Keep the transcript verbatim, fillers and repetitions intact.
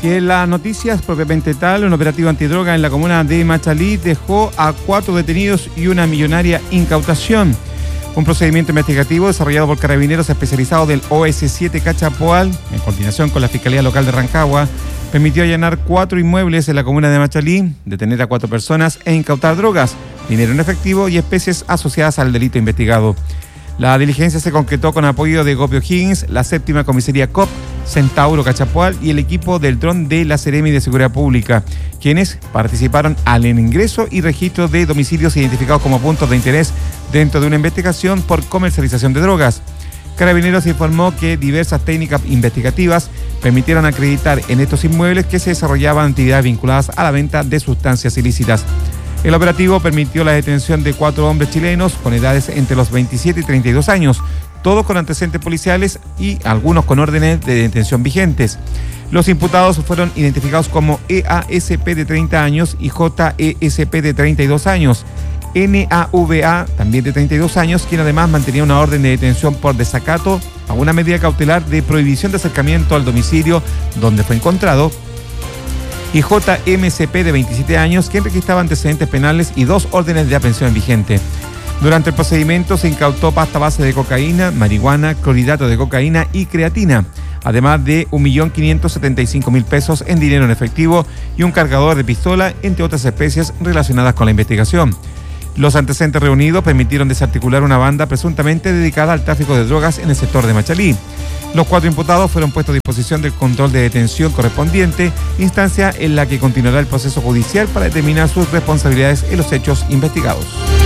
Que las noticias propiamente tal, un operativo antidroga en la comuna de Machalí dejó a cuatro detenidos y una millonaria incautación. Un procedimiento investigativo desarrollado por carabineros especializados del O S siete Cachapoal, en coordinación con la Fiscalía Local de Rancagua, permitió allanar cuatro inmuebles en la comuna de Machalí, detener a cuatro personas e incautar drogas, dinero en efectivo y especies asociadas al delito investigado. La diligencia se concretó con apoyo de Gopio Higgins, la séptima comisaría C O P, Centauro Cachapoal y el equipo del dron de la Seremi de Seguridad Pública, quienes participaron al ingreso y registro de domicilios identificados como puntos de interés dentro de una investigación por comercialización de drogas. Carabineros informó que diversas técnicas investigativas permitieron acreditar en estos inmuebles que se desarrollaban actividades vinculadas a la venta de sustancias ilícitas. El operativo permitió la detención de cuatro hombres chilenos con edades entre los veintisiete y treinta y dos años, todos con antecedentes policiales y algunos con órdenes de detención vigentes. Los imputados fueron identificados como E A S P de treinta años y J E S P de treinta y dos años. N A V A, también de treinta y dos años, quien además mantenía una orden de detención por desacato a una medida cautelar de prohibición de acercamiento al domicilio donde fue encontrado, y J M C P de veintisiete años, quien registraba antecedentes penales y dos órdenes de aprehensión vigente. Durante el procedimiento se incautó pasta base de cocaína, marihuana, clorhidrato de cocaína y creatina, además de un millón quinientos setenta y cinco mil pesos en dinero en efectivo y un cargador de pistola, entre otras especies relacionadas con la investigación. Los antecedentes reunidos permitieron desarticular una banda presuntamente dedicada al tráfico de drogas en el sector de Machalí. Los cuatro imputados fueron puestos a disposición del control de detención correspondiente, instancia en la que continuará el proceso judicial para determinar sus responsabilidades en los hechos investigados.